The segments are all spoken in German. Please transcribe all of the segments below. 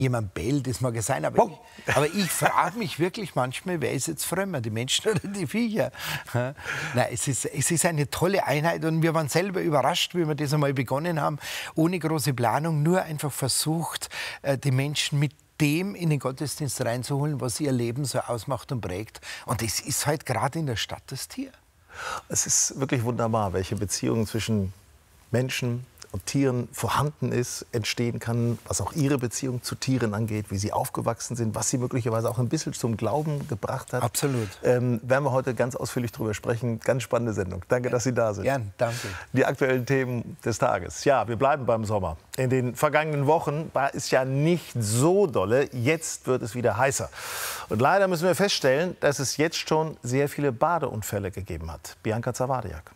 jemand bellt, das mag ja sein, aber ich frage mich wirklich manchmal, wer ist jetzt frömmer, die Menschen oder die Viecher? Nein, es ist eine tolle Einheit und wir waren selber überrascht, wie wir das einmal begonnen haben, ohne große Planung, nur einfach versucht, die Menschen mit dem in den Gottesdienst reinzuholen, was ihr Leben so ausmacht und prägt. Und das ist halt gerade in der Stadt das Tier. Es ist wirklich wunderbar, welche Beziehung zwischen Menschen und Tieren vorhanden ist, entstehen kann, was auch ihre Beziehung zu Tieren angeht, wie sie aufgewachsen sind, was sie möglicherweise auch ein bisschen zum Glauben gebracht hat. Absolut. Werden wir heute ganz ausführlich drüber sprechen. Ganz spannende Sendung. Danke, dass Sie da sind. Gern, danke. Die aktuellen Themen des Tages. Ja, wir bleiben beim Sommer. In den vergangenen Wochen war es ja nicht so dolle. Jetzt wird es wieder heißer. Und leider müssen wir feststellen, dass es jetzt schon sehr viele Badeunfälle gegeben hat. Bianca Zawadiak.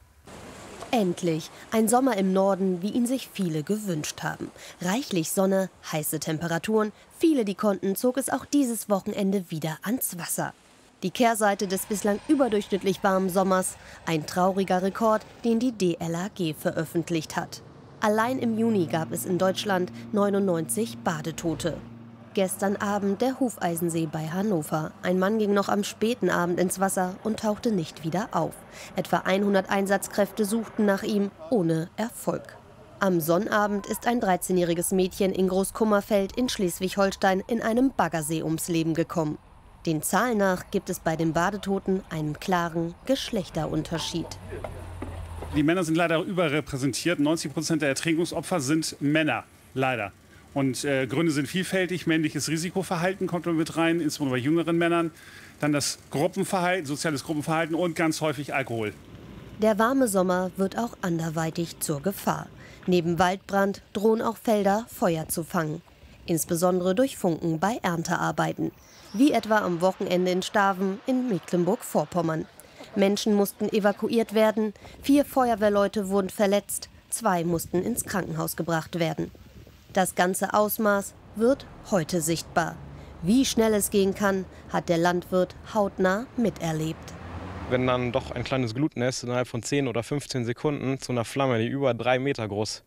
Endlich ein Sommer im Norden, wie ihn sich viele gewünscht haben. Reichlich Sonne, heiße Temperaturen. Viele, die konnten, zog es auch dieses Wochenende wieder ans Wasser. Die Kehrseite des bislang überdurchschnittlich warmen Sommers. Ein trauriger Rekord, den die DLRG veröffentlicht hat. Allein im Juni gab es in Deutschland 99 Badetote. Gestern Abend der Hufeisensee bei Hannover. Ein Mann ging noch am späten Abend ins Wasser und tauchte nicht wieder auf. Etwa 100 Einsatzkräfte suchten nach ihm, ohne Erfolg. Am Sonnabend ist ein 13-jähriges Mädchen in Großkummerfeld in Schleswig-Holstein in einem Baggersee ums Leben gekommen. Den Zahlen nach gibt es bei den Badetoten einen klaren Geschlechterunterschied. Die Männer sind leider überrepräsentiert. 90% der Ertrinkungsopfer sind Männer, leider. Und Gründe sind vielfältig. Männliches Risikoverhalten kommt mit rein, insbesondere bei jüngeren Männern. Dann das Gruppenverhalten, soziales Gruppenverhalten und ganz häufig Alkohol. Der warme Sommer wird auch anderweitig zur Gefahr. Neben Waldbrand drohen auch Felder Feuer zu fangen. Insbesondere durch Funken bei Erntearbeiten. Wie etwa am Wochenende in Staven in Mecklenburg-Vorpommern. Menschen mussten evakuiert werden, 4 Feuerwehrleute wurden verletzt, 2 mussten ins Krankenhaus gebracht werden. Das ganze Ausmaß wird heute sichtbar. Wie schnell es gehen kann, hat der Landwirt hautnah miterlebt. Wenn dann doch ein kleines Glutnest innerhalb von 10 oder 15 Sekunden zu einer Flamme, die über 3 Meter groß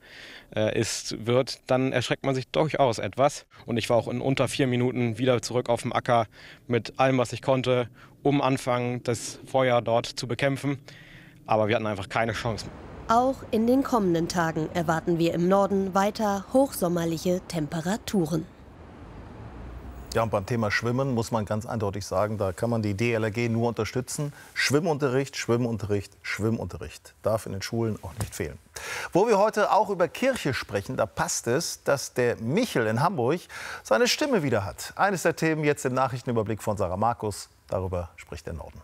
wird, dann erschreckt man sich durchaus etwas. Und ich war auch in unter 4 Minuten wieder zurück auf dem Acker mit allem, was ich konnte, um anfangen, das Feuer dort zu bekämpfen. Aber wir hatten einfach keine Chance. Auch in den kommenden Tagen erwarten wir im Norden weiter hochsommerliche Temperaturen. Ja, und beim Thema Schwimmen muss man ganz eindeutig sagen, da kann man die DLRG nur unterstützen. Schwimmunterricht, Schwimmunterricht, Schwimmunterricht darf in den Schulen auch nicht fehlen. Wo wir heute auch über Kirche sprechen, da passt es, dass der Michel in Hamburg seine Stimme wieder hat. Eines der Themen jetzt im Nachrichtenüberblick von Sarah Markus. Darüber spricht der Norden.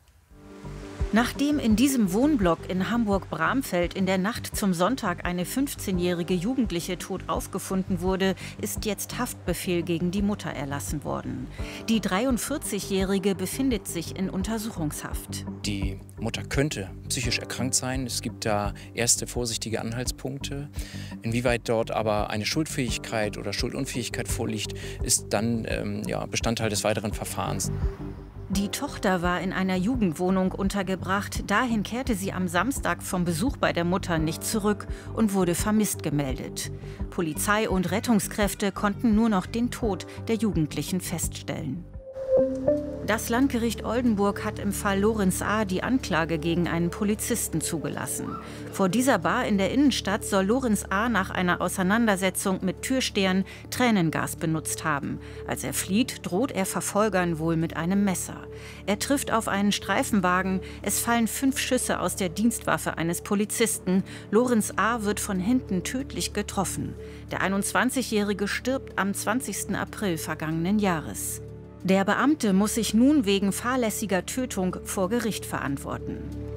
Nachdem in diesem Wohnblock in Hamburg-Bramfeld in der Nacht zum Sonntag eine 15-jährige Jugendliche tot aufgefunden wurde, ist jetzt Haftbefehl gegen die Mutter erlassen worden. Die 43-jährige befindet sich in Untersuchungshaft. Die Mutter könnte psychisch erkrankt sein. Es gibt da erste vorsichtige Anhaltspunkte. Inwieweit dort aber eine Schuldfähigkeit oder Schuldunfähigkeit vorliegt, ist dann Bestandteil des weiteren Verfahrens. Die Tochter war in einer Jugendwohnung untergebracht. Dahin kehrte sie am Samstag vom Besuch bei der Mutter nicht zurück und wurde vermisst gemeldet. Polizei und Rettungskräfte konnten nur noch den Tod der Jugendlichen feststellen. Das Landgericht Oldenburg hat im Fall Lorenz A. die Anklage gegen einen Polizisten zugelassen. Vor dieser Bar in der Innenstadt soll Lorenz A. nach einer Auseinandersetzung mit Türstehern Tränengas benutzt haben. Als er flieht, droht er Verfolgern wohl mit einem Messer. Er trifft auf einen Streifenwagen. Es fallen 5 Schüsse aus der Dienstwaffe eines Polizisten. Lorenz A. wird von hinten tödlich getroffen. Der 21-Jährige stirbt am 20. April vergangenen Jahres. Der Beamte muss sich nun wegen fahrlässiger Tötung vor Gericht verantworten.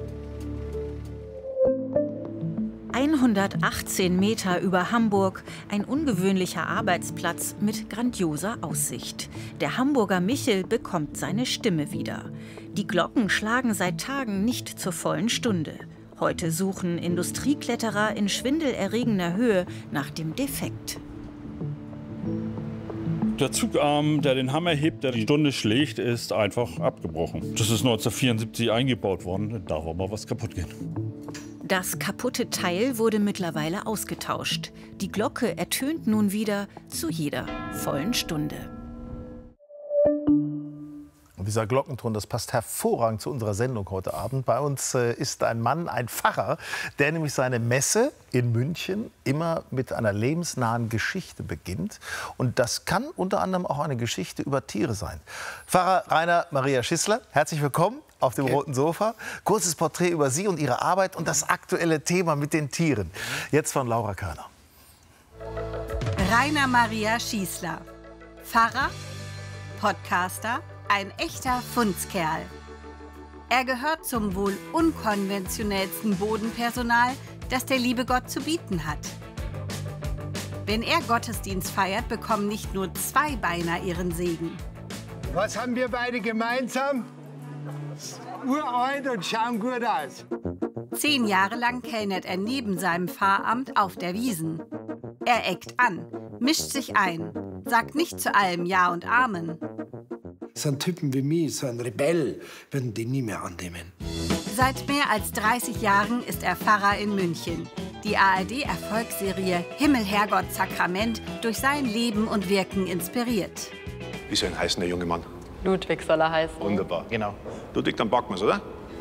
118 Meter über Hamburg, ein ungewöhnlicher Arbeitsplatz mit grandioser Aussicht. Der Hamburger Michel bekommt seine Stimme wieder. Die Glocken schlagen seit Tagen nicht zur vollen Stunde. Heute suchen Industriekletterer in schwindelerregender Höhe nach dem Defekt. Der Zugarm, der den Hammer hebt, der die Stunde schlägt, ist einfach abgebrochen. Das ist 1974 eingebaut worden. Da darf aber was kaputt gehen. Das kaputte Teil wurde mittlerweile ausgetauscht. Die Glocke ertönt nun wieder zu jeder vollen Stunde. Und dieser Glockenton, das passt hervorragend zu unserer Sendung heute Abend. Bei uns ist ein Mann, ein Pfarrer, der nämlich seine Messe in München immer mit einer lebensnahen Geschichte beginnt. Und das kann unter anderem auch eine Geschichte über Tiere sein. Pfarrer Rainer Maria Schissler, herzlich willkommen auf dem roten Sofa. Kurzes Porträt über Sie und Ihre Arbeit und das aktuelle Thema mit den Tieren. Jetzt von Laura Körner. Rainer Maria Schissler, Pfarrer, Podcaster, ein echter Fundskerl. Er gehört zum wohl unkonventionellsten Bodenpersonal, das der liebe Gott zu bieten hat. Wenn er Gottesdienst feiert, bekommen nicht nur Zweibeiner ihren Segen. Was haben wir beide gemeinsam? Uralt und schauen gut aus. 10 Jahre lang kellnert er neben seinem Pfarramt auf der Wiesn. Er eckt an, mischt sich ein, sagt nicht zu allem Ja und Amen. So ein Typen wie mich, so ein Rebell, würden die nie mehr annehmen. Seit mehr als 30 Jahren ist er Pfarrer in München. Die ARD-Erfolgsserie Himmel, Herrgott, Sakrament durch sein Leben und Wirken inspiriert. Wie soll ein heißen, der junge Mann? Ludwig soll er heißen. Wunderbar. Genau. Ludwig, dann packen wir's, oder?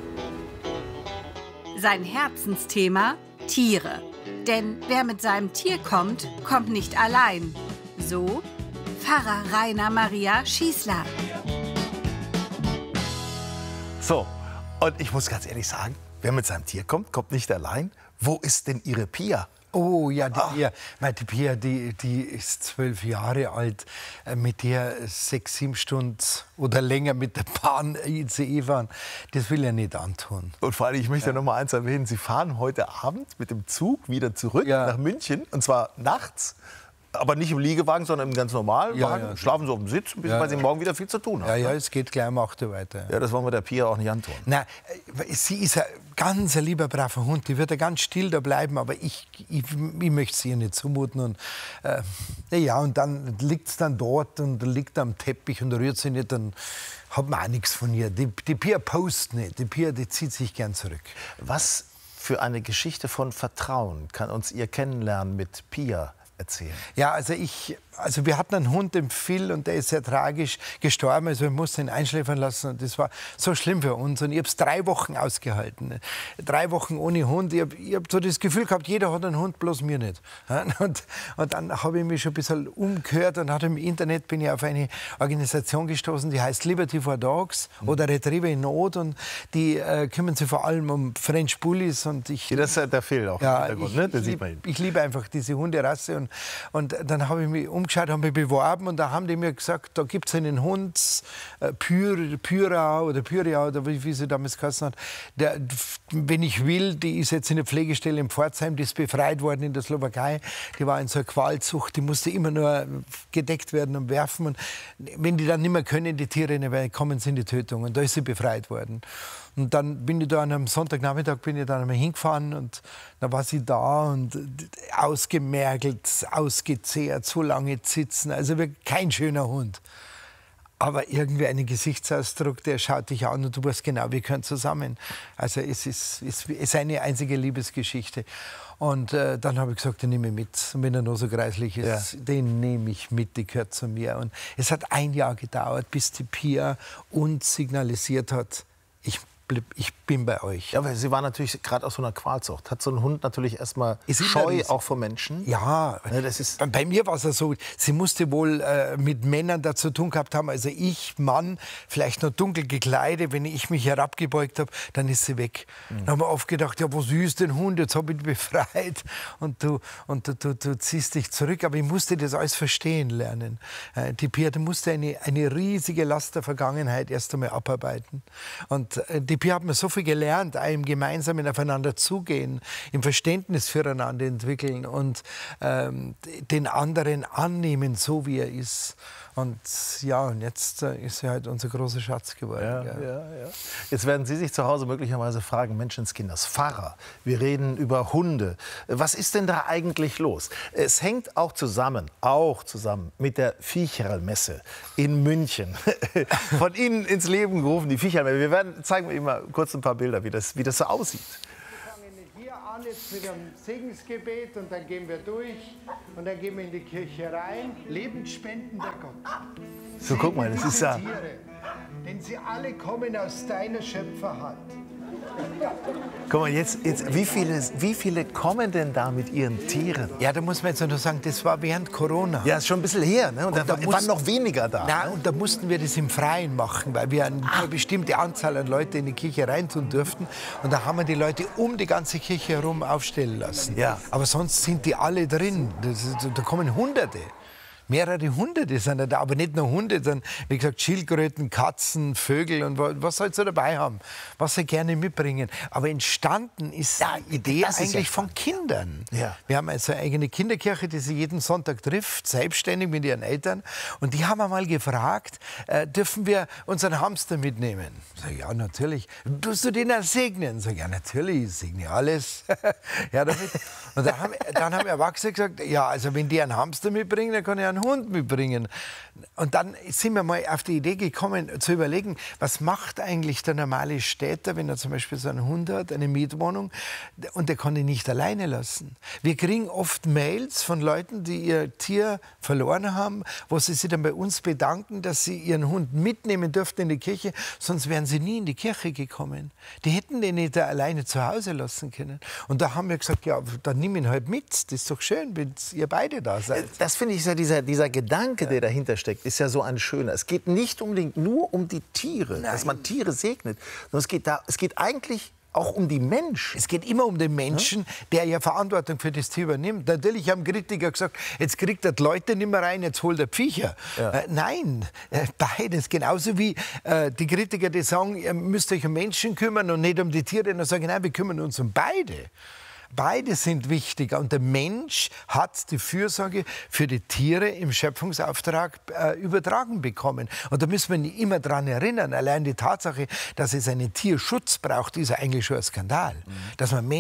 Sein Herzensthema: Tiere. Denn wer mit seinem Tier kommt, kommt nicht allein. So Pfarrer Rainer Maria Schissler. So, und ich muss ganz ehrlich sagen, wer mit seinem Tier kommt, kommt nicht allein. Wo ist denn Ihre Pia? Oh ja, die Pia. Die Pia, die ist 12 Jahre alt. Mit der 6, 7 Stunden oder länger mit der Bahn ICE fahren, das will er nicht antun. Und vor allem, ich möchte noch mal eins erwähnen, Sie fahren heute Abend mit dem Zug wieder zurück nach München, und zwar nachts. Aber nicht im Liegewagen, sondern im ganz normalen Wagen. Schlafen Sie auf dem Sitz, weil Sie morgen wieder viel zu tun haben. Ja, es geht gleich um 8 Uhr weiter. Ja, das wollen wir der Pia auch nicht antun. Nein, sie ist ein ganz lieber, braver Hund. Die wird ja ganz still da bleiben, aber ich möchte sie ihr nicht zumuten. Und, und dann liegt es dann dort und liegt am Teppich und rührt sie nicht, dann hat man auch nichts von ihr. Die Pia postet nicht, die Pia, die zieht sich gern zurück. Was für eine Geschichte von Vertrauen kann uns Ihr Kennenlernen mit Pia erzählen? Ja, also wir hatten einen Hund, den Phil, und der ist sehr tragisch gestorben. Also wir mussten ihn einschläfern lassen und das war so schlimm für uns. Und ich habe es 3 Wochen ausgehalten. 3 Wochen ohne Hund. Ich hab so das Gefühl gehabt, jeder hat einen Hund, bloß mir nicht. Und dann habe ich mich schon ein bisschen umgehört und im Internet bin ich auf eine Organisation gestoßen, die heißt Liberty for Dogs oder Retriever in Not, und die kümmern sich vor allem um French Bullies. Und das ist der Phil auch im Hintergrund, ne? Das sieht man. Ich liebe einfach diese Hunderasse, und dann habe ich mich umgeschaut, haben mich beworben, und da haben die mir gesagt, da gibt es einen Hund, Pyra oder wie sie damals geheißen hat, der, wenn ich will, die ist jetzt in der Pflegestelle in Pforzheim, die ist befreit worden in der Slowakei, die war in so einer Qualzucht, die musste immer nur gedeckt werden und werfen, und wenn die dann nicht mehr können, die Tiere, kommen sie in die Tötung, und da ist sie befreit worden. Und dann bin ich da an einem Sonntagnachmittag einmal hingefahren, und dann war sie da und ausgemergelt, ausgezehrt, so lange sitzen, also wirklich kein schöner Hund. Aber irgendwie einen Gesichtsausdruck, der schaut dich an und du weißt genau, wir gehören zusammen. Also es ist eine einzige Liebesgeschichte. Und dann habe ich gesagt, den nehme ich mit. Und wenn er noch so greislich ist, den nehme ich mit, die gehört zu mir. Und es hat 1 Jahr gedauert, bis die Pia uns signalisiert hat, ich bin bei euch. Ja, aber Sie waren natürlich gerade aus so einer Qualzucht. Hat so ein Hund natürlich erstmal Scheu auch vor Menschen? Ja, das ist bei mir war es ja so, sie musste wohl mit Männern da zu tun gehabt haben. Also ich, Mann, vielleicht noch dunkel gekleidet, wenn ich mich herabgebeugt habe, dann ist sie weg. Dann haben wir oft gedacht, ja, wo süß den Hund, jetzt habe ich ihn befreit. Und du ziehst dich zurück. Aber ich musste das alles verstehen lernen. Die Pia, die musste eine riesige Last der Vergangenheit erst einmal abarbeiten. Und die Pia hat mir so viel gelernt, im gemeinsamen Aufeinander zugehen, im Verständnis füreinander entwickeln und den anderen annehmen, so wie er ist. Und ja, und jetzt ist sie halt unser großer Schatz geworden. Ja. Jetzt werden Sie sich zu Hause möglicherweise fragen, Menschenskinders, Pfarrer, wir reden über Hunde. Was ist denn da eigentlich los? Es hängt auch zusammen mit der Viecherlmesse in München. Von Ihnen ins Leben gerufen, die Viecherlmesse. Wir zeigen Ihnen mal kurz ein paar Bilder, wie das so aussieht. Wir fangen hier an jetzt mit einem Segensgebet und dann gehen wir durch und dann gehen wir in die Kirche rein. Lebensspendender Gott. So, guck mal, das ist ja... Tiere, denn sie alle kommen aus deiner Schöpferhand. Guck mal, jetzt wie viele kommen denn da mit ihren Tieren? Ja, da muss man jetzt nur sagen, das war während Corona. Ja, ist schon ein bisschen her, ne? Und da waren noch weniger da. Nein, und da mussten wir das im Freien machen, weil wir eine bestimmte Anzahl an Leute in die Kirche reintun durften. Und da haben wir die Leute um die ganze Kirche herum aufstellen lassen. Ja. Aber sonst sind die alle drin. Da kommen Hunderte. Mehrere Hunderte sind da, aber nicht nur Hunde, sondern wie gesagt Schildkröten, Katzen, Vögel und was soll sie dabei haben, was sie gerne mitbringen. Aber entstanden ist die Idee eigentlich von Kindern. Ja. Wir haben also eine eigene Kinderkirche, die sie jeden Sonntag trifft, selbstständig mit ihren Eltern. Und die haben einmal gefragt, dürfen wir unseren Hamster mitnehmen? Sag ich, ja, natürlich. Tust du den auch segnen? Sag ich, ja, natürlich, ich segne alles. Ja, damit. Und dann haben Erwachsene gesagt, ja, also wenn die einen Hamster mitbringen, dann kann ich einen Hund mitbringen. Und dann sind wir mal auf die Idee gekommen, zu überlegen, was macht eigentlich der normale Städter, wenn er zum Beispiel so einen Hund hat, eine Mietwohnung, und der kann ihn nicht alleine lassen. Wir kriegen oft Mails von Leuten, die ihr Tier verloren haben, wo sie sich dann bei uns bedanken, dass sie ihren Hund mitnehmen dürften in die Kirche, sonst wären sie nie in die Kirche gekommen. Die hätten den nicht alleine zu Hause lassen können. Und da haben wir gesagt, ja, dann nimm ihn halt mit. Das ist doch schön, wenn ihr beide da seid. Das finde ich ja dieser Gedanke, der dahinter steckt, ist ja so ein schöner. Es geht nicht unbedingt nur um die Tiere, dass man Tiere segnet, sondern es geht eigentlich auch um die Menschen. Es geht immer um den Menschen, der ja Verantwortung für das Tier übernimmt. Natürlich haben Kritiker gesagt, jetzt kriegt er die Leute nicht mehr rein, jetzt holt er Viecher. Ja. Nein, beides. Genauso wie die Kritiker, die sagen, ihr müsst euch um Menschen kümmern und nicht um die Tiere. Dann sagen, nein, wir kümmern uns um beide. Beide sind wichtig und der Mensch hat die Fürsorge für die Tiere im Schöpfungsauftrag übertragen bekommen. Und da müssen wir immer daran erinnern, allein die Tatsache, dass es einen Tierschutz braucht, ist ja eigentlich schon ein Skandal. Dass man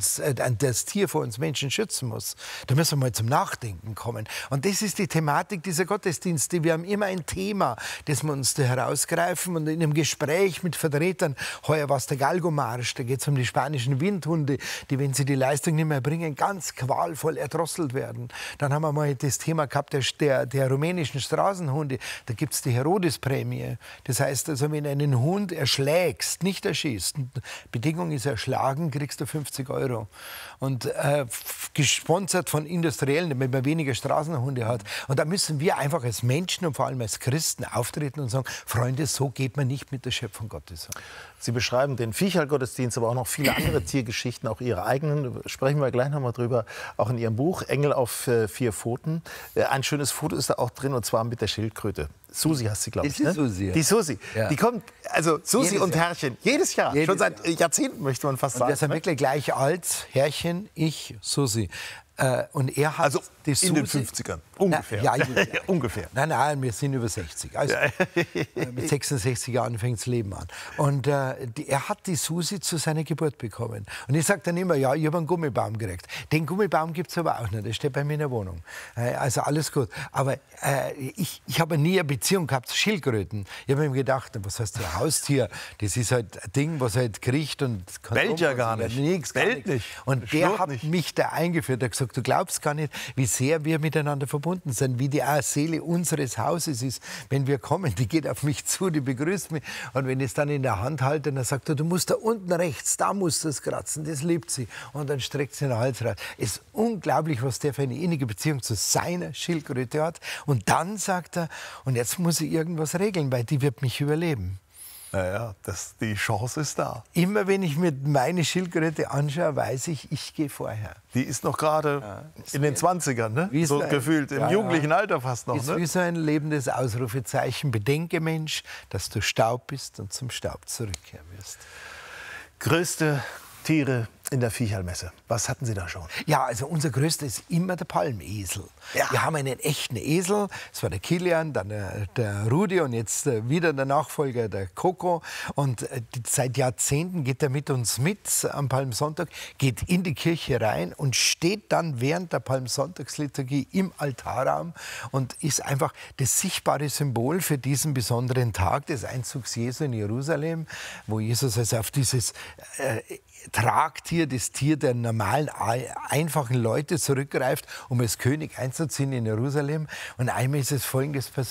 das Tier vor uns Menschen schützen muss. Da müssen wir mal zum Nachdenken kommen. Und das ist die Thematik dieser Gottesdienste. Wir haben immer ein Thema, das wir uns da herausgreifen. Und in einem Gespräch mit Vertretern, heuer war es der Galgomarsch, da geht es um die spanischen Windhunde, die, wenn sie die Leistung nicht mehr bringen, ganz qualvoll erdrosselt werden. Dann haben wir mal das Thema gehabt der rumänischen Straßenhunde. Da gibt es die Herodes-Prämie. Das heißt, also, wenn du einen Hund erschlägst, nicht erschießt, Bedingung ist erschlagen, kriegst du 50 €. Und gesponsert von Industriellen, wenn man weniger Straßenhunde hat. Und da müssen wir einfach als Menschen und vor allem als Christen auftreten und sagen, Freunde, so geht man nicht mit der Schöpfung Gottes um. Sie beschreiben den Viechhaltgottesdienst, aber auch noch viele andere Tiergeschichten, auch Ihre eigenen. Sprechen wir gleich noch mal drüber, auch in Ihrem Buch Engel auf 4 Pfoten. Ein schönes Foto ist da auch drin, und zwar mit der Schildkröte. Susi heißt sie, glaube ich. Das ist Susi. Die Susi. Ja. Die kommt, also Susi Jedes und Jahr. Herrchen, jedes Jahr. Schon seit Jahrzehnten, möchte man fast Und sagen. wir sind wirklich gleich alt, Herrchen, ich, Susi. Und er hat also die Susi, in den 50ern, ungefähr. Ja, ungefähr. Nein, wir sind über 60. Also, mit 66 Jahren fängt das Leben an. Und er hat die Susi zu seiner Geburt bekommen. Und ich sage dann immer, ja, ich habe einen Gummibaum gekriegt. Den Gummibaum gibt es aber auch nicht, der steht bei mir in der Wohnung. Also alles gut. Aber ich habe nie eine Beziehung gehabt zu Schildkröten. Ich habe mir gedacht, was heißt ein Haustier? Das ist halt ein Ding, was halt kriecht und kann bellt ja gar nicht. Nichts, bellt nicht. Und der hat mich da eingeführt. Er hat gesagt, du glaubst gar nicht, wie sehr wir miteinander verbunden sind, wie die Seele unseres Hauses ist. Wenn wir kommen, die geht auf mich zu, die begrüßt mich. Und wenn ich es dann in der Hand halte, dann sagt er, du musst da unten rechts, da musst du es kratzen, das liebt sie. Und dann streckt sie den Hals raus. Es ist unglaublich, was der für eine innige Beziehung zu seiner Schildkröte hat. Und dann sagt er, und jetzt muss ich irgendwas regeln, weil die wird mich überleben. Naja, die Chance ist da. Immer wenn ich mir meine Schildkröte anschaue, weiß ich, ich gehe vorher. Die ist noch gerade in den 20ern, ne? Wie so gefühlt, im jugendlichen Alter fast noch. Ist ne? wie so ein lebendes Ausrufezeichen. Bedenke, Mensch, dass du Staub bist und zum Staub zurückkehren wirst. Größte Tiere in der Viehhalmesse. Was hatten Sie da schon? Ja, also unser größter ist immer der Palmesel. Ja. Wir haben einen echten Esel. Das war der Kilian, dann der Rudi und jetzt wieder der Nachfolger, der Coco. Und seit Jahrzehnten geht er mit uns mit am Palmsonntag, geht in die Kirche rein und steht dann während der Palmsonntagsliturgie im Altarraum und ist einfach das sichtbare Symbol für diesen besonderen Tag des Einzugs Jesu in Jerusalem, wo Jesus also auf dieses Tragtier Tier, das Tier der normalen, einfachen Leute zurückgreift, um als König einzuziehen in Jerusalem. Und einmal ist es Folgendes passiert.